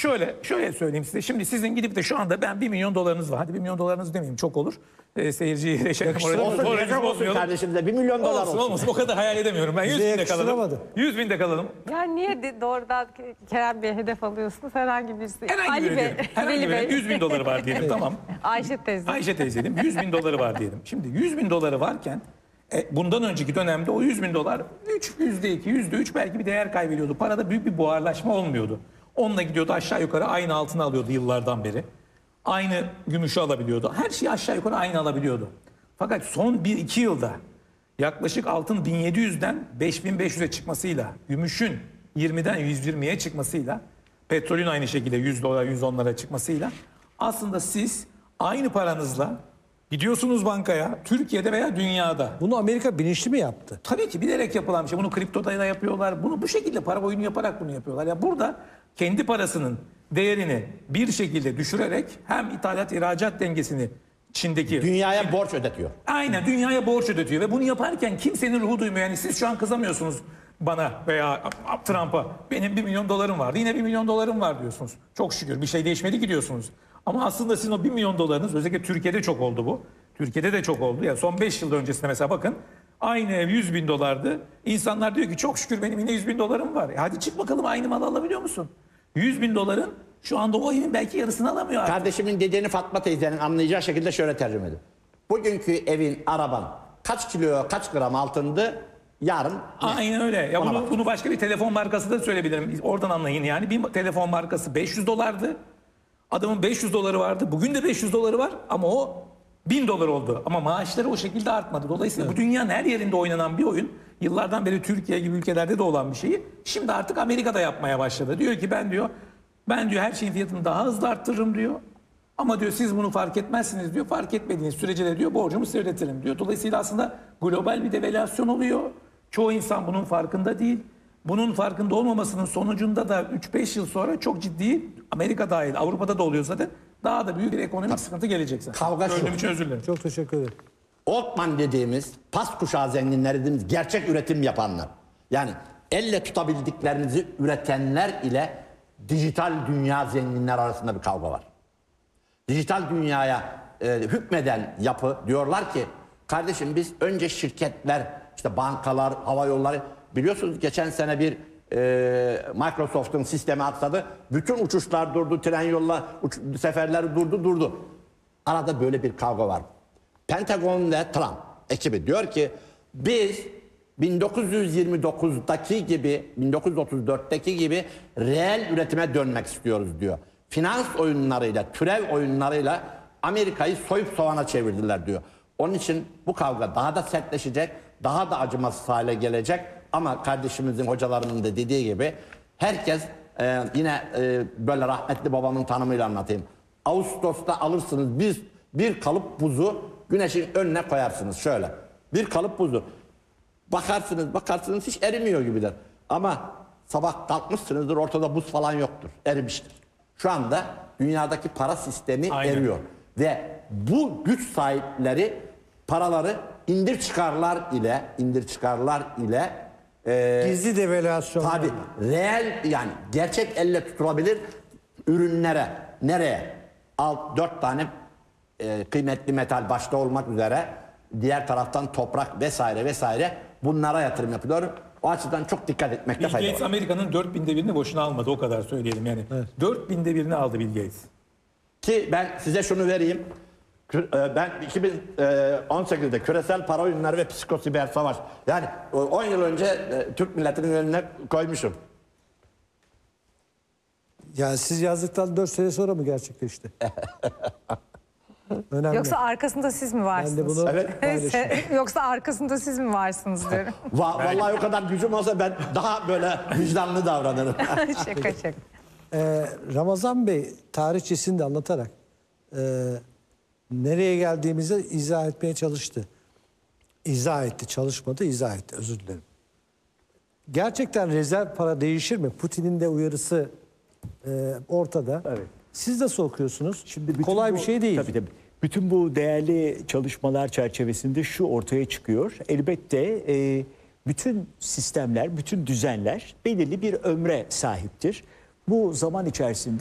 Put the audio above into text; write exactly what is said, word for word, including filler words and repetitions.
şöyle şöyle söyleyeyim size. Şimdi sizin gidip de şu anda ben bir milyon dolarınız var. Hadi bir milyon dolarınız demeyeyim, çok olur. Ee, seyirciyi Olsun, olsun, olsun kardeşim de bir milyon dolar olsun. Olsun olmasın, o kadar hayal edemiyorum. Ben yüz Bize binde kalalım. yakıştıramadı. yüz binde kalalım. Yani niye de- doğrudan Kerem Bey'e hedef alıyorsunuz? Herhangi birisi. Herhangi Ali biri Bey, diyelim. Herhangi Veli biri Bey, yüz bin doları var diyelim, tamam. Ayşe teyze. Ayşe teyze diyelim, yüz bin doları var diyelim. Şimdi yüz bin doları varken e, bundan önceki dönemde o yüz bin dolar üç, yüzde iki, yüzde üç belki bir değer kaybediyordu. Parada büyük bir buharlaşma olmuyordu. Onunla gidiyordu aşağı yukarı aynı altını alıyordu yıllardan beri. Aynı gümüşü alabiliyordu. Her şeyi aşağı yukarı aynı alabiliyordu. Fakat son bir iki yılda yaklaşık altın bin yedi yüzden beş bin beş yüze çıkmasıyla, gümüşün yirmiden yüz yirmiye çıkmasıyla, petrolün aynı şekilde yüz dolar yüz onlara çıkmasıyla aslında siz aynı paranızla gidiyorsunuz bankaya, Türkiye'de veya dünyada. Bunu Amerika bilinçli mi yaptı? Tabii ki bilerek yapılan bir şey. Bunu kriptoda da yapıyorlar. Bunu bu şekilde para oyunu yaparak bunu yapıyorlar. Ya burada kendi parasının değerini bir şekilde düşürerek hem ithalat ihracat dengesini Çin'deki Dünyaya borç ödetiyor. aynen dünyaya borç ödetiyor ve bunu yaparken kimsenin ruhu duymuyor. Yani siz şu an kızamıyorsunuz bana veya Trump'a. Benim bir milyon dolarım vardı. Yine bir milyon dolarım var diyorsunuz. Çok şükür bir şey değişmedi ki diyorsunuz. Ama aslında sizin o bir milyon dolarınız, özellikle Türkiye'de çok oldu bu. Türkiye'de de çok oldu. Yani son beş yıl öncesinde mesela bakın, aynı ev yüz bin dolardı. İnsanlar diyor ki çok şükür benim yine yüz bin dolarım var. E hadi çık bakalım, aynı malı alabiliyor musun? yüz bin doların şu anda o evin belki yarısını alamıyor artık. Kardeşimin dediğini Fatma teyzenin anlayacağı şekilde şöyle tercüme edin. Bugünkü evin, araban kaç kilo, kaç gram altındı? Yarın Aynen öyle. Ya Ona bunu, bak. bunu başka bir telefon markası da söyleyebilirim. Oradan anlayın yani. Bir telefon markası beş yüz dolardı. Adamın beş yüz doları vardı. Bugün de beş yüz doları var ama o bin dolar oldu. Ama maaşları o şekilde artmadı. Dolayısıyla bu dünyanın her yerinde oynanan bir oyun. Yıllardan beri Türkiye gibi ülkelerde de olan bir şeyi şimdi artık Amerika'da yapmaya başladı. Diyor ki ben diyor ben diyor her şeyin fiyatını daha hızlı arttırırım diyor. Ama diyor siz bunu fark etmezsiniz diyor. Fark etmediğiniz sürece de diyor borcumu size ödetirim diyor. Dolayısıyla aslında global bir devalüasyon oluyor. Çoğu insan bunun farkında değil. Bunun farkında olmamasının sonucunda da üç beş yıl sonra çok ciddi, Amerika dahil Avrupa'da da oluyor zaten, daha da büyük bir ekonomik sıkıntı gelecek zaten. Kavga şu. Gördüğüm için özür dilerim. Çok teşekkür ederim. Altman dediğimiz pas kuşağı zenginleri dediğimiz gerçek üretim yapanlar. Yani elle tutabildiklerinizi üretenler ile dijital dünya zenginler arasında bir kavga var. Dijital dünyaya e, hükmeden yapı diyorlar ki kardeşim biz önce şirketler, işte bankalar, hava yolları, biliyorsunuz geçen sene bir e, Microsoft'un sistemi atladı. Bütün uçuşlar durdu, tren yolla uç, seferleri durdu durdu. Arada böyle bir kavga var. Pentagon ve Trump ekibi diyor ki biz bin dokuz yüz yirmi dokuzdaki gibi, bin dokuz yüz otuz dörtteki gibi reel üretime dönmek istiyoruz diyor. Finans oyunlarıyla, türev oyunlarıyla Amerika'yı soyup soğana çevirdiler diyor. Onun için bu kavga daha da sertleşecek, daha da acımasız hale gelecek. Ama kardeşimizin, hocalarımın da dediği gibi herkes e, yine e, böyle rahmetli babamın tanımıyla anlatayım. Ağustos'ta alırsınız bir, bir kalıp buzu güneşin önüne koyarsınız şöyle. Bir kalıp buzu. Bakarsınız bakarsınız hiç erimiyor gibidir. Ama sabah kalkmışsınızdır ortada buz falan yoktur. Erimiştir. Şu anda dünyadaki para sistemi Aynen. eriyor. Ve bu güç sahipleri paraları indir çıkarlar ile indir çıkarlar ile e, Gizli devalüasyon. tabii reel yani gerçek elle tutulabilir ürünlere nereye? Alt dört tane e, kıymetli metal başta olmak üzere diğer taraftan toprak vesaire vesaire bunlara yatırım yapılıyor. O açıdan çok dikkat etmekte Bill fayda Gates var. Amerika'nın dört binde birini boşuna almadı, o kadar söyleyelim yani. Evet. dört binde birini aldı Bill Gates. Ki ben size şunu vereyim. Kü- e, Ben iki bin on sekizde küresel para oyunları ve psikosiber savaş. Yani on yıl önce e, Türk milletinin önüne koymuşum. Yani siz yazdıktan dört sene sonra mı gerçekleşti? Önemli. Yoksa arkasında siz mi ben varsınız? de bunu Evet. paylaşayım. Yoksa arkasında siz mi varsınız diyorum. Va vallahi o kadar gücüm olsa ben daha böyle vicdanlı davranırım. şaka şaka. Ee, Ramazan Bey tarihçesini de anlatarak e, nereye geldiğimizi izah etmeye çalıştı. İzah etti, çalışmadı, izah etti. Özür dilerim. Gerçekten rezerv para değişir mi? Putin'in de uyarısı e, ortada. Evet. Siz nasıl okuyorsunuz? Şimdi bütün kolay bu- bir şey değil. Tabii tabii. Bütün bu değerli çalışmalar çerçevesinde şu ortaya çıkıyor. Elbette e, bütün sistemler, bütün düzenler belirli bir ömre sahiptir. Bu zaman içerisinde